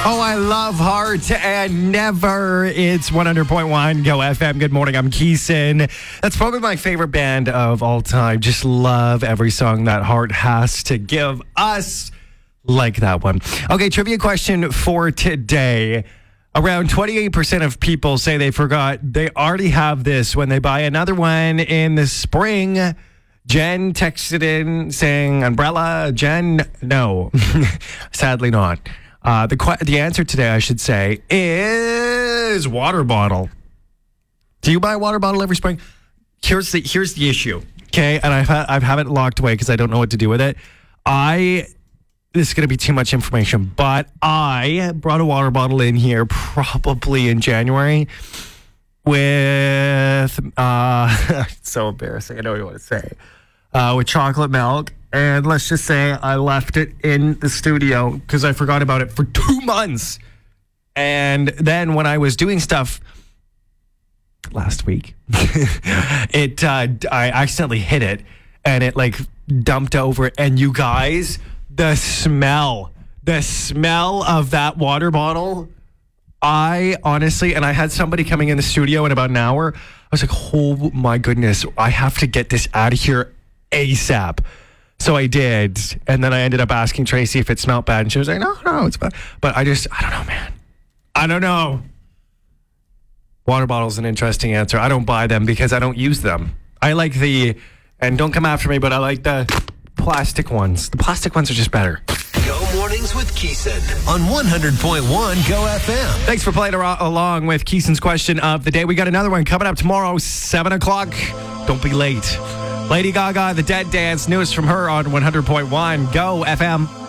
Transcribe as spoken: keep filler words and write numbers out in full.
Oh, I love Heart and Never. It's one hundred point one Go F M. Good morning. I'm Keeson. That's probably my favorite band of all time. Just love every song that Heart has to give us. Like that one. Okay, trivia question for today. Around twenty-eight percent of people say they forgot they already have this when they buy another one in the spring. Jen texted in saying umbrella. Jen, no. Sadly not. Uh, the que- the answer today, I should say, is water bottle. Do you buy a water bottle every spring? Here's the here's the issue, okay? And I've ha- I've have it locked away because I don't know what to do with it. I this is going to be too much information, but I brought a water bottle in here probably in January with uh, so embarrassing. I don't know what to say. Uh, with chocolate milk. And let's just say I left it in the studio because I forgot about it for two months. And then when I was doing stuff last week, it uh, I accidentally hit it and it like dumped over. And you guys, the smell, the smell of that water bottle, I honestly, and I had somebody coming in the studio in about an hour. I was like, oh my goodness, I have to get this out of here ASAP. So I did, and then I ended up asking Tracy if it smelled bad, and she was like, no, no, it's bad. But I just, I don't know, man. I don't know. Water bottle's an interesting answer. I don't buy them because I don't use them. I like the, and don't come after me, but I like the plastic ones. The plastic ones are just better. Go Mornings with Keeson on one hundred point one Go F M. Thanks for playing ar- along with Keeson's question of the day. We got another one coming up tomorrow, seven o'clock. Don't be late. Lady Gaga, The Dead Dance, newest from her on one hundred point one Go F M.